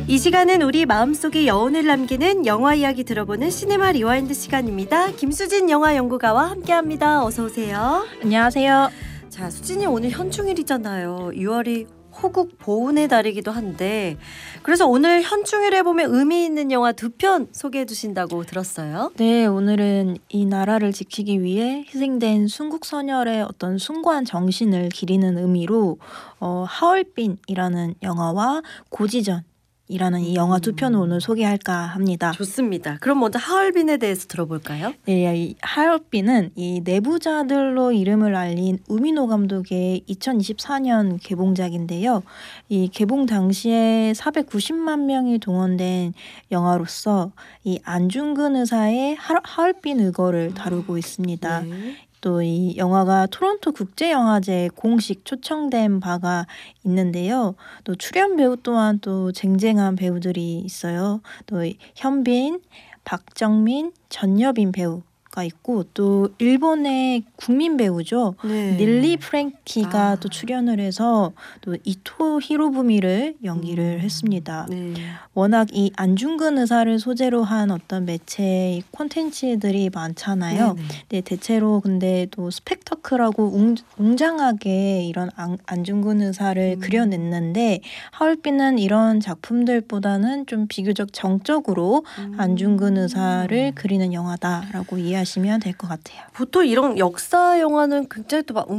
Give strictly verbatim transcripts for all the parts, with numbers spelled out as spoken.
이 시간은 우리 마음속에 여운을 남기는 영화 이야기 들어보는 시네마 리와인드 시간입니다. 김수진 영화연구가와 함께합니다. 어서 오세요. 안녕하세요. 자, 수진이 오늘 현충일이잖아요. 유월이 호국 보훈의 달이기도 한데, 그래서 오늘 현충일에 보면 의미 있는 영화 두 편 소개해 주신다고 들었어요. 네, 오늘은 이 나라를 지키기 위해 희생된 순국 선열의 어떤 숭고한 정신을 기리는 의미로 어, 하얼빈이라는 영화와 고지전 이라는 이 영화 두 편을 오늘 소개할까 합니다. 좋습니다. 그럼 먼저 하얼빈에 대해서 들어볼까요? 네, 이 하얼빈은 이 내부자들로 이름을 알린 우미노 감독의 이천이십사 년 개봉작인데요. 이 개봉 당시에 사백구십만 명이 동원된 영화로서 이 안중근 의사의 하, 하얼빈 의거를 다루고 있습니다. 네. 또 이 영화가 토론토 국제영화제에 공식 초청된 바가 있는데요. 또 출연 배우 또한 또 쟁쟁한 배우들이 있어요. 또 현빈, 박정민, 전여빈 배우가 있고 또 일본의 국민 배우죠. 네. 닐리 프랭키가 아. 또 출연을 해서 또 이토 히로부미를 연기를 음. 했습니다. 네. 워낙 이 안중근 의사를 소재로 한 어떤 매체 콘텐츠들이 많잖아요. 네네. 네, 대체로 근데 또 스펙터클하고 웅, 웅장하게 이런 안, 안중근 의사를 음. 그려냈는데 하얼빈은 이런 작품들보다는 좀 비교적 정적으로 음. 안중근 의사를 그리는 영화다라고 이해하시면 될 것 같아요. 보통 이런 역사 영화는 굉장히 또 막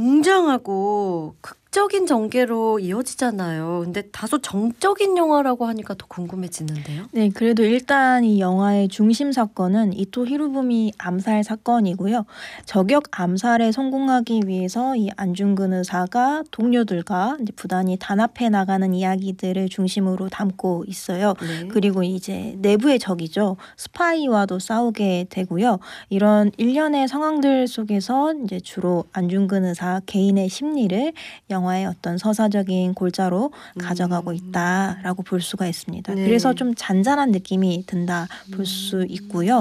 웅장하고 극적인 전개로 이어지잖아요. 근데 다소 정적인 영화라고 하니까 더 궁금해지는데요. 네, 그래도 일단 이 영화의 중심 사건은 이토 히로부미 암살 사건이고요. 저격 암살에 성공하기 위해서 이 안중근 의사가 동료들과 이제 부단히 단합해 나가는 이야기들을 중심으로 담고 있어요. 네. 그리고 이제 내부의 적이죠. 스파이와도 싸우게 되고요. 이런 일련의 상황들 속에서 이제 주로 안중근 의사 개인의 심리를 영화의 어떤 서사적인 골자로 음. 가져가고 있다라고 볼 수가 있습니다. 네. 그래서 좀 잔잔한 느낌이 든다 볼 수 있고요.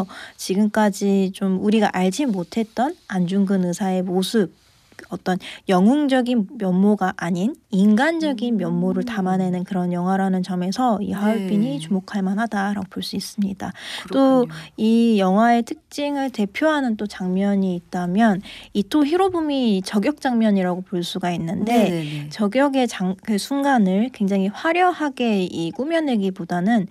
지금까지 좀 우리가 알지 못했던 안중근 의사의 모습, 어떤 영웅적인 면모가 아닌 인간적인 면모를 담아내는 그런 영화라는 점에서 이 하얼빈이 네. 주목할 만하다라고 볼 수 있습니다. 그렇군요. 또 이 영화의 특징을 대표하는 또 장면이 있다면 이토 히로부미 저격 장면이라고 볼 수가 있는데 네네네. 저격의 장, 그 순간을 굉장히 화려하게 이 꾸며내기보다는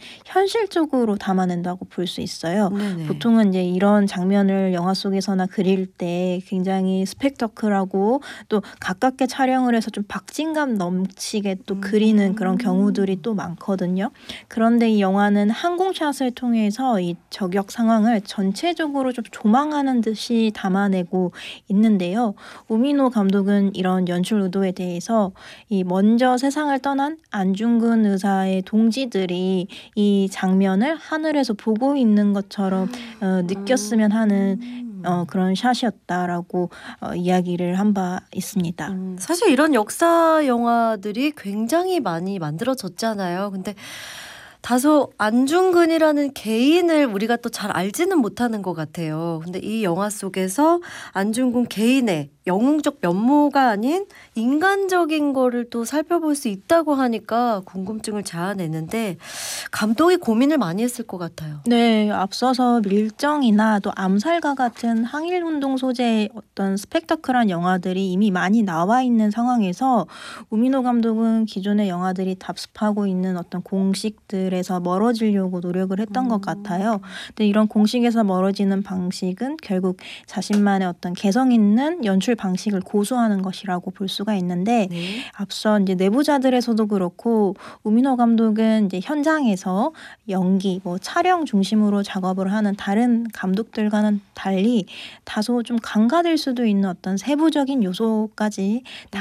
현실적으로 담아낸다고 볼 수 있어요. 네네. 보통은 이제 이런 장면을 영화 속에서나 그릴 때 굉장히 스펙터클하고 또 가깝게 촬영을 해서 좀 박진감 넘치게 또 그리는 그런 경우들이 또 많거든요. 그런데 이 영화는 항공샷을 통해서 이 저격 상황을 전체적으로 좀 조망하는 듯이 담아내고 있는데요. 우미노 감독은 이런 연출 의도에 대해서 이 먼저 세상을 떠난 안중근 의사의 동지들이 이 장면을 하늘에서 보고 있는 것처럼 어, 느꼈으면 하는 어, 그런 샷이었다라고 어, 이야기를 한 바 있습니다. 음, 사실 이런 역사 영화들이 굉장히 많이 만들어졌잖아요. 근데 다소 안중근이라는 개인을 우리가 또 잘 알지는 못하는 것 같아요. 근데 이 영화 속에서 안중근 개인의 영웅적 면모가 아닌 인간적인 거를 또 살펴볼 수 있다고 하니까 궁금증을 자아내는데 감독이 고민을 많이 했을 것 같아요. 네, 앞서서 밀정이나 또 암살과 같은 항일운동 소재의 어떤 스펙터클한 영화들이 이미 많이 나와 있는 상황에서 우미노 감독은 기존의 영화들이 답습하고 있는 어떤 공식들에서 멀어지려고 노력을 했던 음. 것 같아요. 근데 이런 공식에서 멀어지는 방식은 결국 자신만의 어떤 개성 있는 연출 방식을 고수하는 것이라고 볼 수가 있는데 네. 앞서 이제 내부자들에서도 그렇고 우미노 감독은 이제 현장에서 연기, 뭐 촬영 중심으로 작업을 하는 다른 감독들과는 달리 다소 좀 간과될 수도 있는 어떤 세부적인 요소까지